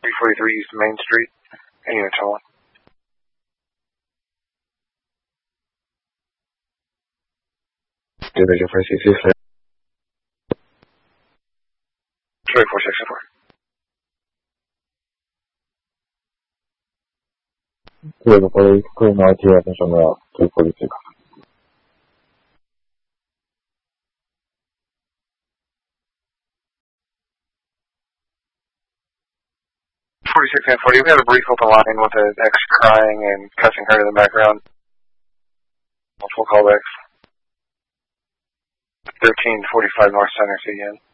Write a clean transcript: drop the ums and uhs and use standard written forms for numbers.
343 East Main Street, and Unit 1. Division 466. 3464. 这个police criminal attention 什么要对 police 卡。 46 and 40, we had a brief open line with an ex crying and cussing her in the background. Multiple callbacks. 1345 North Center, CN.